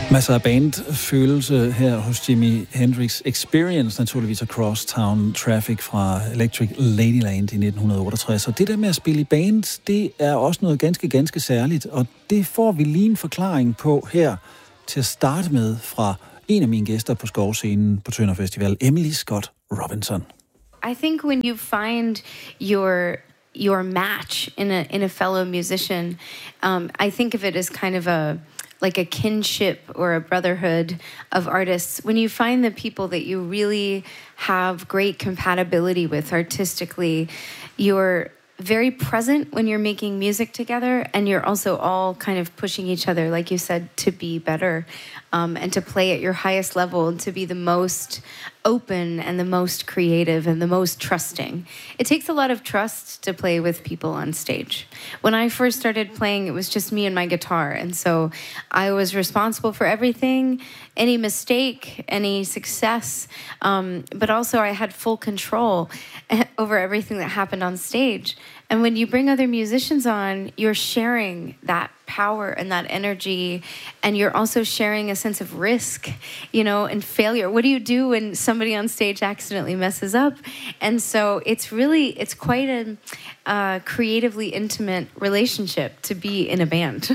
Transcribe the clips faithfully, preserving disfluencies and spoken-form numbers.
Masser af bandfølelse her hos Jimi Hendrix. Experience naturligvis af Crosstown Traffic fra Electric Ladyland i nitten otteogtres. Og det der med at spille i band, det er også noget ganske, ganske særligt. Og det får vi lige en forklaring på her til at starte med fra en af mine gæster på Skovscenen på Tønder Festival, Emily Scott Robinson. I think when you find your your match in a in a fellow musician, um, I think of it as kind of a like a kinship or a brotherhood of artists. When you find the people that you really have great compatibility with artistically, you're very present when you're making music together, and you're also all kind of pushing each other, like you said, to be better, um, and to play at your highest level, and to be the most open and the most creative and the most trusting. It takes a lot of trust to play with people on stage. When I first started playing, it was just me and my guitar, and so I was responsible for everything, any mistake, any success, um, but also I had full control over everything that happened on stage. And when you bring other musicians on, you're sharing that power and that energy, and you're also sharing a sense of risk, you know, and failure. What do you do when somebody on stage accidentally messes up? And so it's really, it's quite a uh, creatively intimate relationship to be in a band.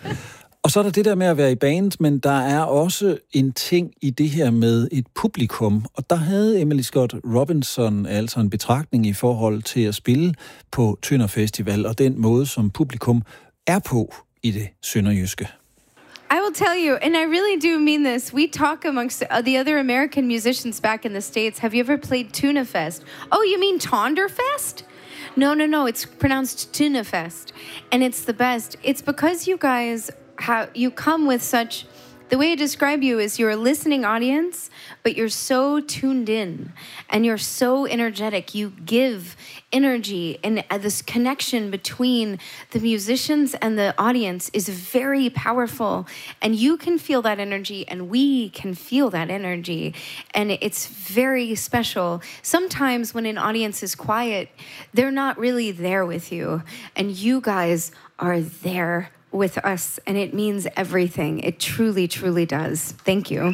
Og så er der det der med at være i band, men der er også en ting i det her med et publikum. Og der havde Emily Scott Robinson altså en betragtning i forhold til at spille på Tønder Festival, og den måde, som publikum er på i det sønderjyske. I will tell you, and I really do mean this, we talk amongst the other American musicians back in the States. Have you ever played Tuna Fest? Oh, you mean Tonderfest? No, no, no, it's pronounced Tuna Fest, and it's the best. It's because you guys... how you come with such, the way I describe you is you're a listening audience, but you're so tuned in and you're so energetic. You give energy, and this connection between the musicians and the audience is very powerful, and you can feel that energy and we can feel that energy, and it's very special. Sometimes when an audience is quiet, they're not really there with you, and you guys are there with us, and it means everything. It truly, truly does. Thank you.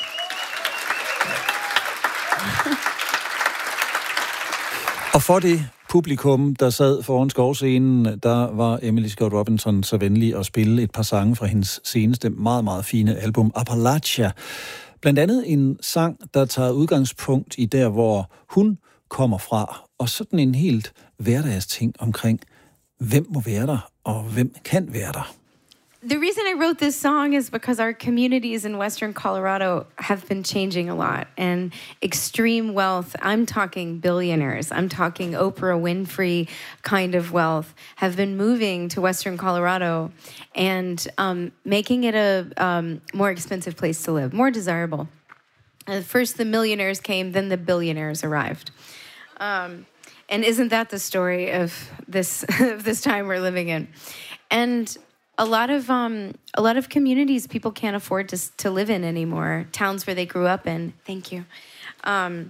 Og for det publikum, der sad foran Skovscenen, der var Emily Scott Robinson så venlig at spille et par sange fra hendes seneste, meget, meget fine album, Appalachia. Blandt andet en sang, der tager udgangspunkt i der, hvor hun kommer fra, og sådan en helt hverdagsting omkring, hvem må være der, og hvem kan være der. The reason I wrote this song is because our communities in Western Colorado have been changing a lot, and extreme wealth, I'm talking billionaires, I'm talking Oprah Winfrey kind of wealth, have been moving to Western Colorado and um, making it a um, more expensive place to live, more desirable. Uh, first the millionaires came, then the billionaires arrived. Um, and isn't that the story of this of this time we're living in? And a lot of um, a lot of communities people can't afford to to live in anymore. Towns where they grew up in. Thank you. Um,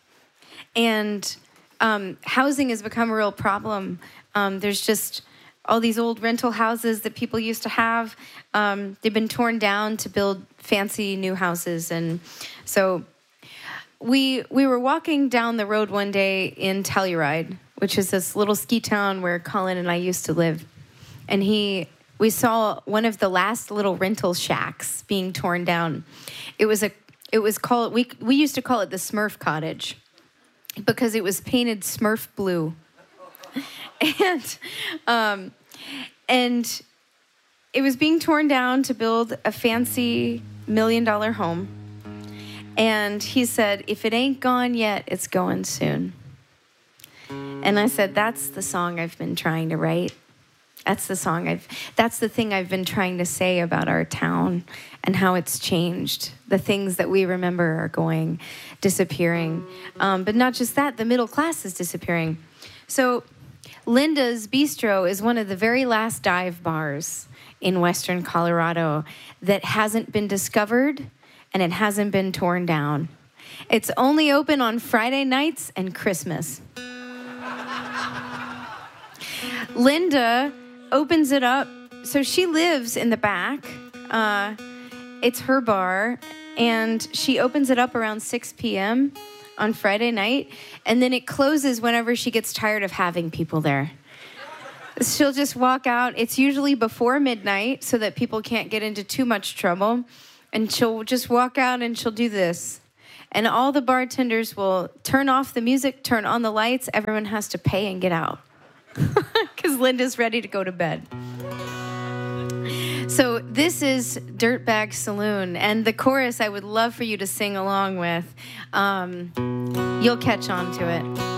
and um, housing has become a real problem. Um, there's just all these old rental houses that people used to have. Um, they've been torn down to build fancy new houses, and so we we were walking down the road one day in Telluride, which is this little ski town where Colin and I used to live, and he. We saw one of the last little rental shacks being torn down. It was a, it was called, we we used to call it the Smurf Cottage because it was painted Smurf blue. and, um, and it was being torn down to build a fancy million dollar home. And he said, if it ain't gone yet, it's going soon. And I said, that's the song I've been trying to write. That's the song I've, that's the thing I've been trying to say about our town and how it's changed. The things that we remember are going, disappearing. Um, but not just that, the middle class is disappearing. So Linda's Bistro is one of the very last dive bars in Western Colorado that hasn't been discovered and it hasn't been torn down. It's only open on Friday nights and Christmas. Linda opens it up. So she lives in the back. Uh, It's her bar, and she opens it up around six p.m. on Friday night, and then it closes whenever she gets tired of having people there. She'll just walk out. It's usually before midnight so that people can't get into too much trouble, and she'll just walk out and she'll do this. And all the bartenders will turn off the music, turn on the lights. Everyone has to pay and get out because Linda's ready to go to bed. So this is Dirtbag Saloon, and the chorus I would love for you to sing along with. Um, you'll catch on to it.